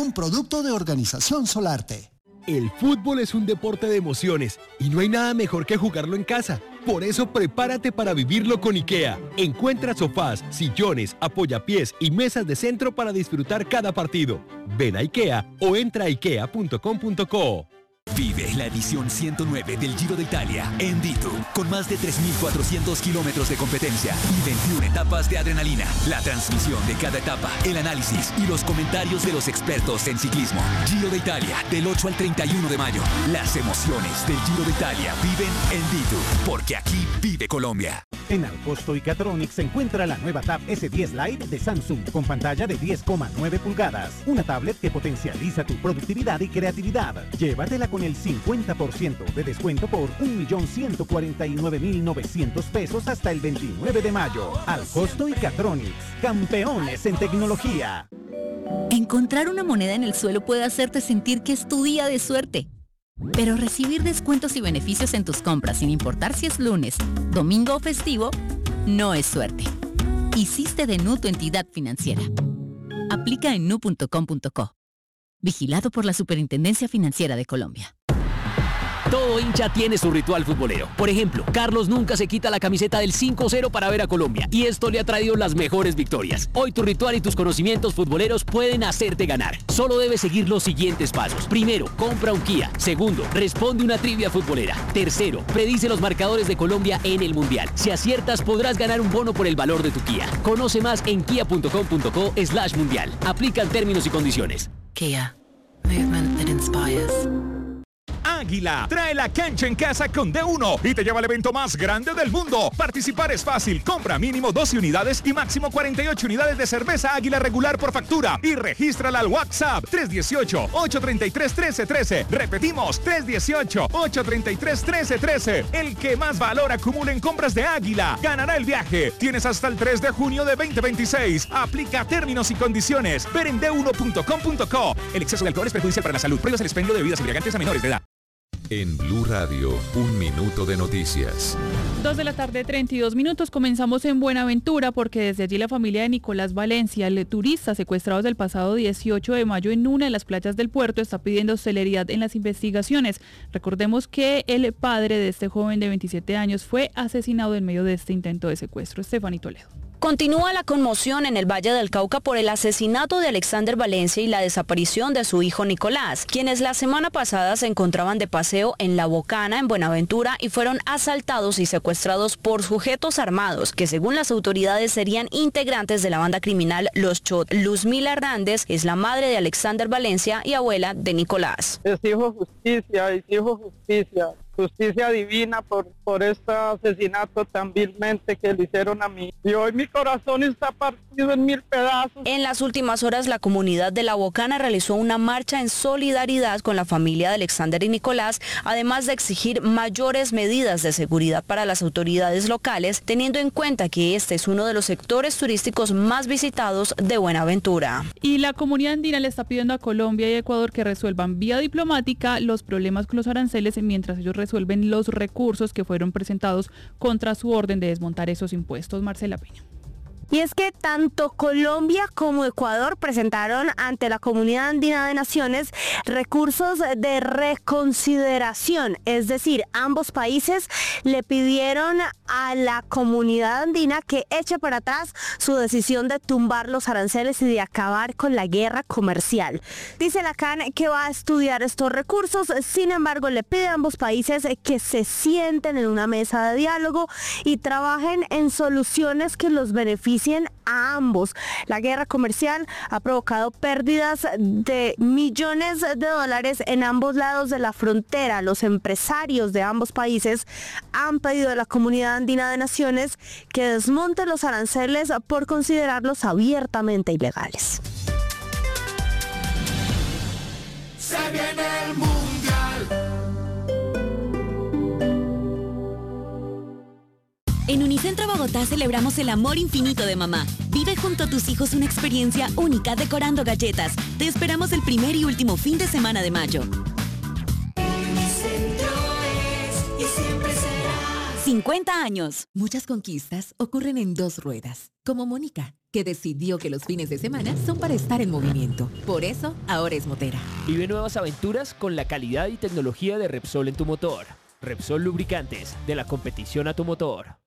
un producto de Organización Solarte. El fútbol es un deporte de emociones y no hay nada mejor que jugarlo en casa. Por eso prepárate para vivirlo con IKEA. Encuentra sofás, sillones, apoyapiés y mesas de centro para disfrutar cada partido. Ven a IKEA o entra a ikea.com.co. Vive la edición 109 del Giro de Italia en Ditu, con más de 3.400 kilómetros de competencia y 21 etapas de adrenalina. La transmisión de cada etapa, el análisis y los comentarios de los expertos en ciclismo. Giro de Italia, del 8 al 31 de mayo. Las emociones del Giro de Italia viven en Ditu, porque aquí vive Colombia. En Alcosto y Catronics se encuentra la nueva Tab S10 Lite de Samsung con pantalla de 10,9 pulgadas. Una tablet que potencializa tu productividad y creatividad. Llévatela con el 50% de descuento por 1.149.900 pesos hasta el 29 de mayo. Alcosto y Catronics, campeones en tecnología. Encontrar una moneda en el suelo puede hacerte sentir que es tu día de suerte. Pero recibir descuentos y beneficios en tus compras sin importar si es lunes, domingo o festivo, no es suerte. Hiciste de Nu tu entidad financiera. Aplica en nu.com.co. Vigilado por la Superintendencia Financiera de Colombia. Todo hincha tiene su ritual futbolero. Por ejemplo, Carlos nunca se quita la camiseta del 5-0 para ver a Colombia, y esto le ha traído las mejores victorias. Hoy tu ritual y tus conocimientos futboleros pueden hacerte ganar. Solo debes seguir los siguientes pasos. Primero, compra un Kia. Segundo, responde una trivia futbolera. Tercero, predice los marcadores de Colombia en el Mundial. Si aciertas, podrás ganar un bono por el valor de tu Kia. Conoce más en kia.com.co/mundial. Aplican términos y condiciones. Kia. Movement that inspires. Águila trae la cancha en casa con D1 y te lleva al evento más grande del mundo. Participar es fácil. Compra mínimo 12 unidades y máximo 48 unidades de cerveza Águila regular por factura y regístrala al WhatsApp 318-833-1313. Repetimos, 318-833-1313. El que más valor acumule en compras de Águila ganará el viaje. Tienes hasta el 3 de junio de 2026. Aplica términos y condiciones. Ver en d1.com.co. El exceso de alcohol es perjudicial para la salud. Prohíbas el expendio de bebidas embriagantes a menores de edad. En Blue Radio, un minuto de noticias. 2:32 p.m. Comenzamos en Buenaventura porque desde allí la familia de Nicolás Valencia, el turista secuestrado desde el pasado 18 de mayo en una de las playas del puerto, está pidiendo celeridad en las investigaciones. Recordemos que el padre de este joven de 27 años fue asesinado en medio de este intento de secuestro. Estefanía Toledo. Continúa la conmoción en el Valle del Cauca por el asesinato de Alexander Valencia y la desaparición de su hijo Nicolás, quienes la semana pasada se encontraban de paseo en La Bocana, en Buenaventura, y fueron asaltados y secuestrados por sujetos armados, que según las autoridades serían integrantes de la banda criminal Los Chot. Luzmila Hernández es la madre de Alexander Valencia y abuela de Nicolás. Exijo justicia. Justicia divina por este asesinato tan vilmente que le hicieron a mí. Y hoy mi corazón está partido en 1000 pedazos. En las últimas horas, la comunidad de La Bocana realizó una marcha en solidaridad con la familia de Alexander y Nicolás, además de exigir mayores medidas de seguridad para las autoridades locales, teniendo en cuenta que este es uno de los sectores turísticos más visitados de Buenaventura. Y la comunidad andina le está pidiendo a Colombia y Ecuador que resuelvan vía diplomática los problemas con los aranceles mientras ellos resuelven los recursos que fueron presentados contra su orden de desmontar esos impuestos. Marcela Peña. Y es que tanto Colombia como Ecuador presentaron ante la Comunidad Andina de Naciones recursos de reconsideración, es decir, ambos países le pidieron a la Comunidad Andina que eche para atrás su decisión de tumbar los aranceles y de acabar con la guerra comercial. Dice la CAN que va a estudiar estos recursos, sin embargo le pide a ambos países que se sienten en una mesa de diálogo y trabajen en soluciones que los beneficien a ambos. La guerra comercial ha provocado pérdidas de millones de dólares en ambos lados de la frontera. Los empresarios de ambos países han pedido a la Comunidad Andina de Naciones que desmonte los aranceles por considerarlos abiertamente ilegales. Se viene el Mundial. En Unicentro Bogotá celebramos el amor infinito de mamá. Vive junto a tus hijos una experiencia única decorando galletas. Te esperamos el primer y último fin de semana de mayo. Unicentro es y siempre será. 50 años. Muchas conquistas ocurren en 2 ruedas, como Mónica, que decidió que los fines de semana son para estar en movimiento. Por eso, ahora es motera. Vive nuevas aventuras con la calidad y tecnología de Repsol en tu motor. Repsol Lubricantes, de la competición a tu motor.